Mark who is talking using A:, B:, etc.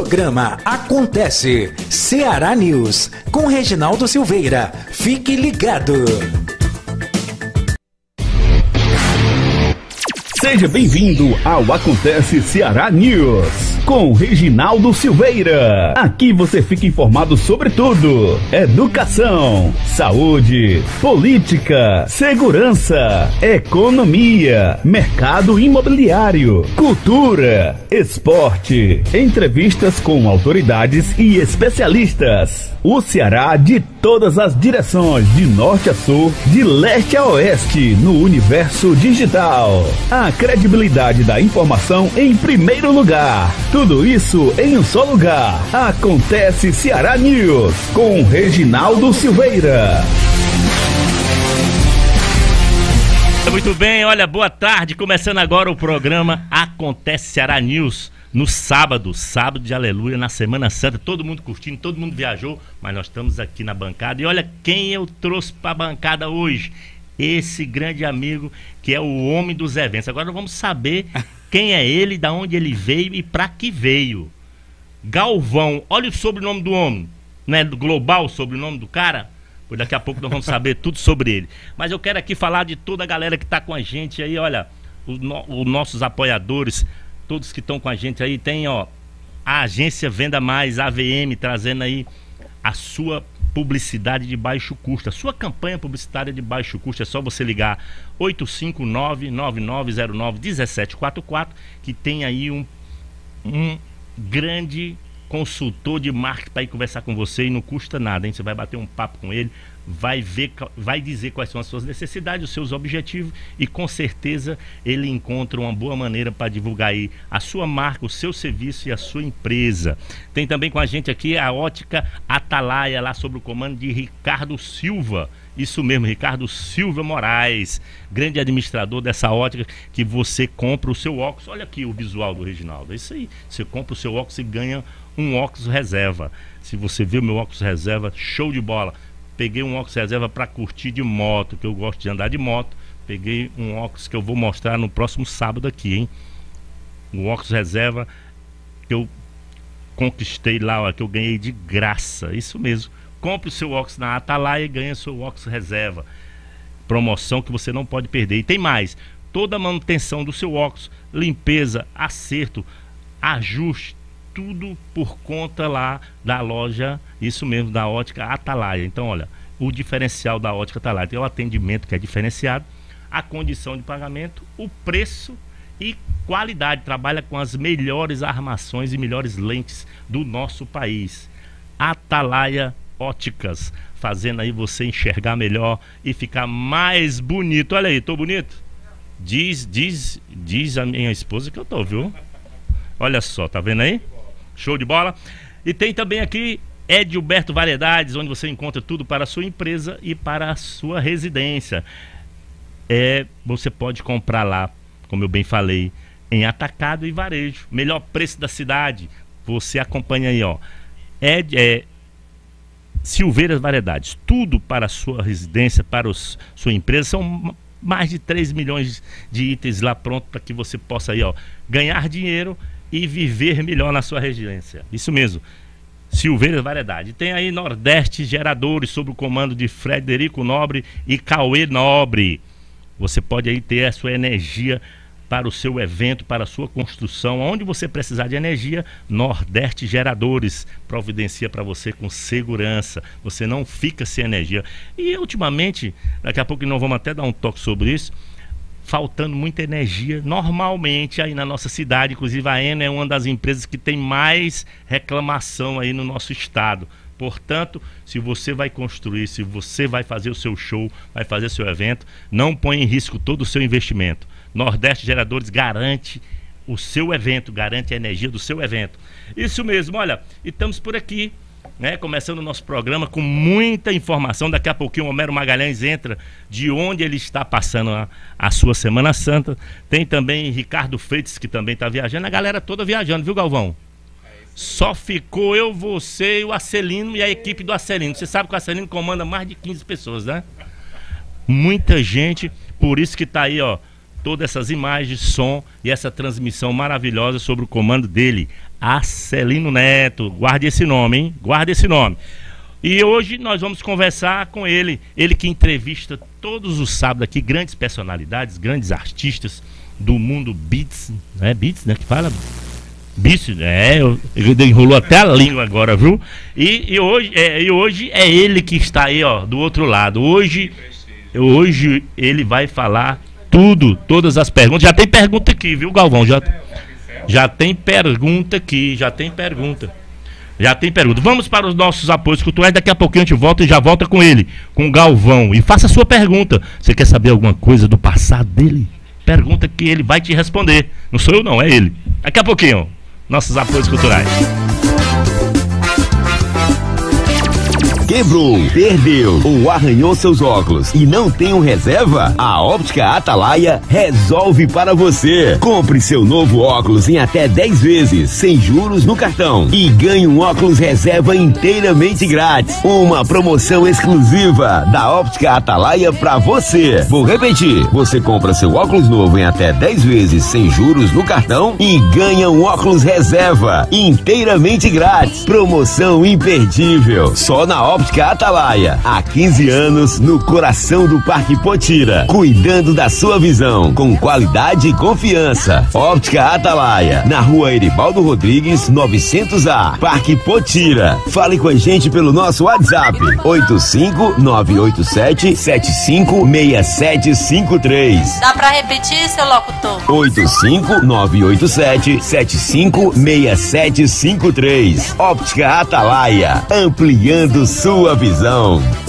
A: Programa Acontece Ceará News com Reginaldo Silveira. Fique ligado.
B: Seja bem-vindo ao Acontece Ceará News com Reginaldo Silveira. Aqui você fica informado sobre tudo: educação, saúde, política, segurança, economia, mercado imobiliário, cultura, esporte, entrevistas com autoridades e especialistas. O Ceará de todas as direções, de norte a sul, de leste a oeste, no universo digital. A credibilidade da informação em primeiro lugar. Tudo isso em um só lugar. Acontece Ceará News com Reginaldo Silveira.
C: Muito bem, olha, boa tarde. Começando agora o programa Acontece Ceará News. No sábado de aleluia, na Semana Santa, todo mundo curtindo, todo mundo viajou, mas nós estamos aqui na bancada. E olha quem eu trouxe para a bancada hoje, esse grande amigo que é o homem dos eventos. Agora vamos saber quem é ele, da onde ele veio e para que veio. Galvão, olha o sobrenome do homem, não é global o sobrenome do cara? Pois daqui a pouco nós vamos saber tudo sobre ele. Mas eu quero aqui falar de toda a galera que está com a gente aí, olha, os nossos apoiadores, todos que estão com a gente aí. Tem, ó, a agência Venda Mais, AVM, trazendo aí a sua publicidade de baixo custo, a sua campanha publicitária de baixo custo. É só você ligar 859-9909-1744, que tem aí um grande consultor de marketing para ir conversar com você e não custa nada, hein? Você vai bater um papo com ele, vai dizer quais são as suas necessidades, os seus objetivos, e com certeza ele encontra uma boa maneira para divulgar aí a sua marca, o seu serviço e a sua empresa. Tem também com a gente aqui a Ótica Atalaia, lá sob o comando de Ricardo Silva. Isso mesmo, Ricardo Silva Moraes, grande administrador dessa ótica, que você compra o seu óculos. Olha aqui o visual do Reginaldo, é isso aí. Você compra o seu óculos e ganha um óculos reserva. Se você vê o meu óculos reserva, show de bola. Peguei um óculos reserva para curtir de moto, que eu gosto de andar de moto. Peguei um óculos que eu vou mostrar no próximo sábado aqui, hein? Um óculos reserva que eu conquistei lá, ó, que eu ganhei de graça. Isso mesmo. Compre o seu óculos na Atalaia e ganhe seu óculos reserva. Promoção que você não pode perder. E tem mais. Toda a manutenção do seu óculos, limpeza, acerto, ajuste, tudo por conta lá da loja, isso mesmo, da Ótica Atalaia. Então, olha, o diferencial da Ótica Atalaia tem o atendimento que é diferenciado, a condição de pagamento, o preço e qualidade. Trabalha com as melhores armações e melhores lentes do nosso país. Atalaia Óticas, fazendo aí você enxergar melhor e ficar mais bonito. Olha aí, tô bonito? Diz a minha esposa que eu tô, viu? Olha só, tá vendo aí? Show de bola. E tem também aqui Edilberto Variedades, onde você encontra tudo para a sua empresa e para a sua residência. Você pode comprar lá, como eu bem falei, em atacado e varejo. Melhor preço da cidade. Você acompanha aí, ó. Silveira Variedades. Tudo para a sua residência, para sua empresa. São mais de 3 milhões de itens lá pronto para que você possa aí, ó, ganhar dinheiro e viver melhor na sua residência. Isso mesmo, Silveira Variedade. Tem aí Nordeste Geradores, sob o comando de Frederico Nobre e Cauê Nobre. Você pode aí ter a sua energia para o seu evento, para a sua construção. Onde você precisar de energia, Nordeste Geradores providencia para você com segurança. Você não fica sem energia. E ultimamente, daqui a pouco nós vamos até dar um toque sobre isso, faltando muita energia normalmente aí na nossa cidade. Inclusive a Enel é uma das empresas que tem mais reclamação aí no nosso estado. Portanto, se você vai construir, se você vai fazer o seu show, vai fazer o seu evento, não põe em risco todo o seu investimento. Nordeste Geradores garante o seu evento, garante a energia do seu evento. Isso mesmo, olha, e estamos por aqui, né, começando o nosso programa com muita informação. Daqui a pouquinho o Homero Magalhães entra de onde ele está passando a sua Semana Santa. Tem também Ricardo Freitas, que também está viajando. A galera toda viajando, viu, Galvão? Só ficou eu, você e o Acelino e a equipe do Acelino. Você sabe que o Acelino comanda mais de 15 pessoas, né? Muita gente, por isso que está aí, ó, todas essas imagens, som e essa transmissão maravilhosa sobre o comando dele, Arcelino Neto. Guarde esse nome, hein? Guarde esse nome. E hoje nós vamos conversar com ele. Ele que entrevista todos os sábados aqui grandes personalidades, grandes artistas do mundo beats, né? Beats, né? Que fala beats, ele enrolou até a língua agora, viu? E hoje é ele que está aí, ó, do outro lado. Hoje ele vai falar todas as perguntas. Já tem pergunta aqui, viu, Galvão? Já tem pergunta aqui, já tem pergunta. Vamos para os nossos apoios culturais. Daqui a pouquinho a gente volta e já volta com ele, com o Galvão. E faça a sua pergunta. Você quer saber alguma coisa do passado dele? Pergunta que ele vai te responder. Não sou eu não, é ele. Daqui a pouquinho, nossos apoios culturais.
B: Quebrou, perdeu ou arranhou seus óculos e não tem um reserva? A Óptica Atalaia resolve para você. Compre seu novo óculos em até 10 vezes, sem juros no cartão, e ganhe um óculos reserva inteiramente grátis. Uma promoção exclusiva da Óptica Atalaia para você. Vou repetir, você compra seu óculos novo em até 10 vezes, sem juros no cartão, e ganha um óculos reserva inteiramente grátis. Promoção imperdível, só na Óptica Atalaia, há 15 anos no coração do Parque Potira, cuidando da sua visão com qualidade e confiança. Óptica Atalaia, na Rua Eribaldo Rodrigues, 900A, Parque Potira. Fale com a gente pelo nosso WhatsApp 85987756753.
D: Dá pra repetir, seu locutor?
B: 85987756753. Óptica Atalaia, ampliando sua visão.